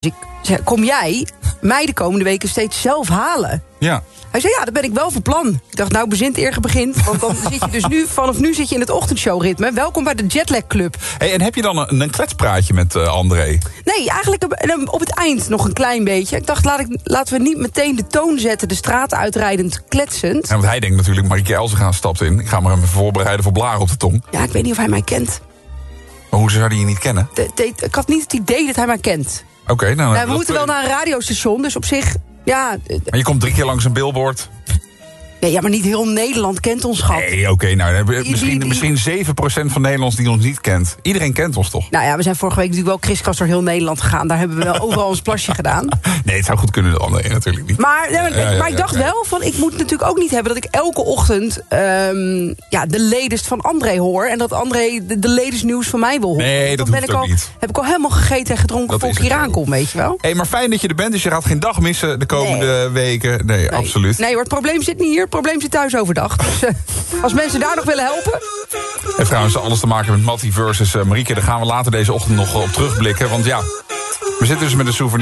Dus ik zei, kom jij mij de komende weken steeds zelf halen? Ja. Hij zei, ja, dat ben ik wel van plan. Ik dacht, nou, bezint eer begint. Want dan zit je dus vanaf nu zit je in het ochtendshowritme. Welkom bij de Jetlag Club. Hey, en heb je dan een kletspraatje met André? Nee, eigenlijk op het eind nog een klein beetje. Ik dacht, laten we niet meteen de toon zetten, de straat uitrijdend kletsend. Ja, want hij denkt natuurlijk, Marieke Elzega stapt in. Ik ga me even voorbereiden voor blaren op de tong. Ja, ik weet niet of hij mij kent. Maar hoe zou hij je niet kennen? Ik had niet het idee dat hij mij kent. Oké, nou... We moeten wel naar een radiostation, dus op zich... Ja, maar je komt 3 keer langs een billboard. Nee, ja, maar niet heel Nederland kent ons, schat. Nee, oké, nou, misschien 7% van Nederlands die ons niet kent. Iedereen kent ons toch? Nou ja, we zijn vorige week natuurlijk wel kriskast door heel Nederland gegaan. Daar hebben we wel overal ons plasje gedaan. Nee, het zou goed kunnen, dat André natuurlijk niet. Maar ik dacht wel, van ik moet natuurlijk ook niet hebben... dat ik elke ochtend de latest van André hoor... en dat André de latest nieuws van mij wil horen. Nee, dat hoeft ook niet. Heb ik al helemaal gegeten en gedronken voor ik hier aankom, weet je wel. Hey, maar fijn dat je er bent, dus je gaat geen dag missen de komende weken. Nee, absoluut. Nee hoor, het probleem zit niet hier. Het probleem zit thuis overdag. Dus als mensen daar nog willen helpen... En trouwens, alles te maken met Mattie versus Marieke. Daar gaan we later deze ochtend nog op terugblikken. Want ja, we zitten dus met een souvenir.